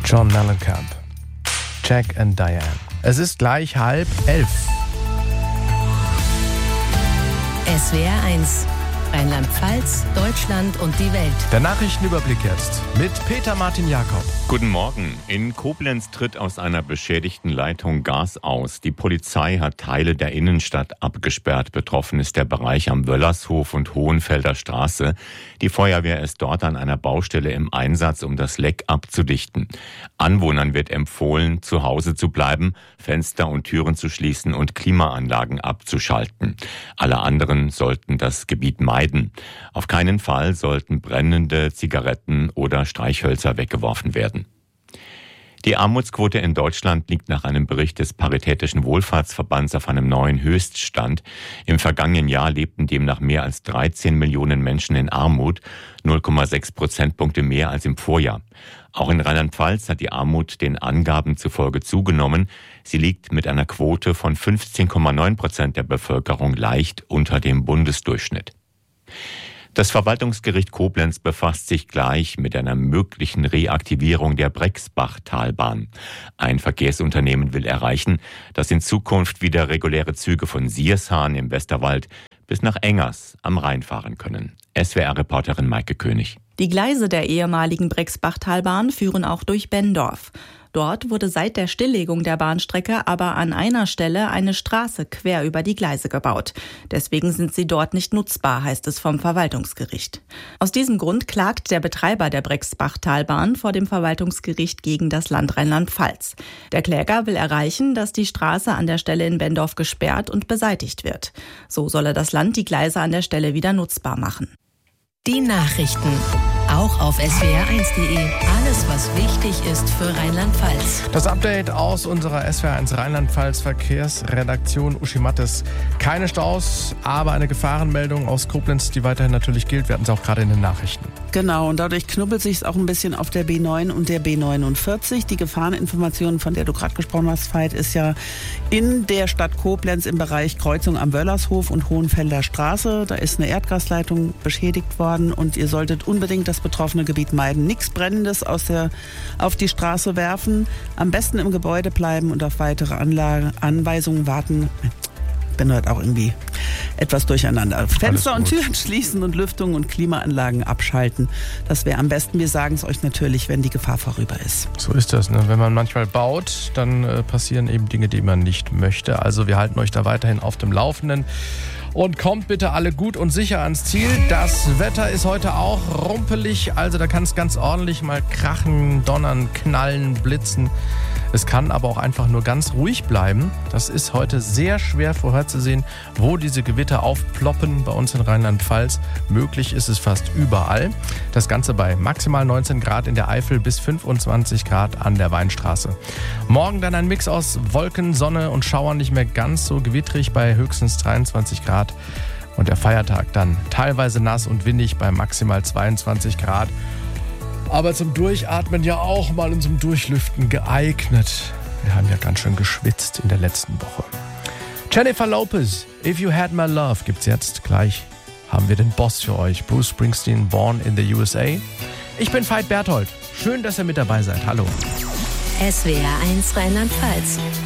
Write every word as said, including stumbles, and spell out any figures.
John Mellencamp, Jack and Diane. Es ist gleich halb elf. S W R eins, Rheinland-Pfalz, Deutschland und die Welt. Der Nachrichtenüberblick jetzt mit Peter Martin Jakob. Guten Morgen. In Koblenz tritt aus einer beschädigten Leitung Gas aus. Die Polizei hat Teile der Innenstadt abgesperrt. Betroffen ist der Bereich am Wöllershof und Hohenfelder Straße. Die Feuerwehr ist dort an einer Baustelle im Einsatz, um das Leck abzudichten. Anwohnern wird empfohlen, zu Hause zu bleiben, Fenster und Türen zu schließen und Klimaanlagen abzuschalten. Alle anderen sollten das Gebiet meiden. Auf keinen Fall sollten brennende Zigaretten oder Streichhölzer weggeworfen werden. Die Armutsquote in Deutschland liegt nach einem Bericht des Paritätischen Wohlfahrtsverbands auf einem neuen Höchststand. Im vergangenen Jahr lebten demnach mehr als dreizehn Millionen Menschen in Armut, null Komma sechs Prozentpunkte mehr als im Vorjahr. Auch in Rheinland-Pfalz hat die Armut den Angaben zufolge zugenommen. Sie liegt mit einer Quote von fünfzehn Komma neun Prozent der Bevölkerung leicht unter dem Bundesdurchschnitt. Das Verwaltungsgericht Koblenz befasst sich gleich mit einer möglichen Reaktivierung der Brexbach-Talbahn. Ein Verkehrsunternehmen will erreichen, dass in Zukunft wieder reguläre Züge von Siershahn im Westerwald bis nach Engers am Rhein fahren können. S W R-Reporterin Maike König. Die Gleise der ehemaligen Brexbach-Talbahn führen auch durch Benndorf. Dort wurde seit der Stilllegung der Bahnstrecke aber an einer Stelle eine Straße quer über die Gleise gebaut. Deswegen sind sie dort nicht nutzbar, heißt es vom Verwaltungsgericht. Aus diesem Grund klagt der Betreiber der Brexbach-Talbahn vor dem Verwaltungsgericht gegen das Land Rheinland-Pfalz. Der Kläger will erreichen, dass die Straße an der Stelle in Benndorf gesperrt und beseitigt wird. So solle das Land die Gleise an der Stelle wieder nutzbar machen. Die Nachrichten, auch auf S W R eins punkt de. Alles, was wichtig ist für Rheinland-Pfalz. Das Update aus unserer S W R eins Rheinland-Pfalz Verkehrsredaktion Uschi Mattes. Keine Staus, aber eine Gefahrenmeldung aus Koblenz, die weiterhin natürlich gilt. Wir hatten es auch gerade in den Nachrichten. Genau, und dadurch knubbelt sich es auch ein bisschen auf der B neun und der B neunundvierzig. Die Gefahreninformation, von der du gerade gesprochen hast, Veit, ist ja in der Stadt Koblenz im Bereich Kreuzung am Wöllershof und Hohenfelder Straße. Da ist eine Erdgasleitung beschädigt worden und ihr solltet unbedingt das betroffene Gebiet meiden. Nichts Brennendes aus der, auf die Straße werfen, am besten im Gebäude bleiben und auf weitere Anlage, Anweisungen warten. Ich bin heute auch irgendwie etwas durcheinander. Fenster und Türen schließen und Lüftung und Klimaanlagen abschalten. Das wäre am besten. Wir sagen es euch natürlich, wenn die Gefahr vorüber ist. So ist das, ne? Wenn man manchmal baut, dann äh, passieren eben Dinge, die man nicht möchte. Also wir halten euch da weiterhin auf dem Laufenden. Und kommt bitte alle gut und sicher ans Ziel. Das Wetter ist heute auch rumpelig, also da kann es ganz ordentlich mal krachen, donnern, knallen, blitzen. Es kann aber auch einfach nur ganz ruhig bleiben. Das ist heute sehr schwer vorherzusehen, wo diese Gewitter aufploppen bei uns in Rheinland-Pfalz. Möglich ist es fast überall. Das Ganze bei maximal neunzehn Grad in der Eifel bis fünfundzwanzig Grad an der Weinstraße. Morgen dann ein Mix aus Wolken, Sonne und Schauern, nicht mehr ganz so gewittrig bei höchstens dreiundzwanzig Grad. Und der Feiertag dann teilweise nass und windig bei maximal zweiundzwanzig Grad. Aber zum Durchatmen ja auch mal und zum Durchlüften geeignet. Wir haben ja ganz schön geschwitzt in der letzten Woche. Jennifer Lopez, If You Had My Love gibt's jetzt. Gleich haben wir den Boss für euch. Bruce Springsteen, Born in the U S A. Ich bin Veit Berthold. Schön, dass ihr mit dabei seid. Hallo. S W R eins Rheinland-Pfalz.